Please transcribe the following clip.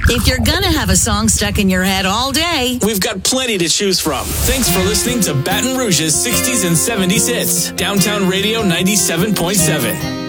If you're gonna have a song stuck in your head all day, we've got plenty to choose from. Thanks for listening to Baton Rouge's 60s and 70s hits. Downtown Radio 97.7.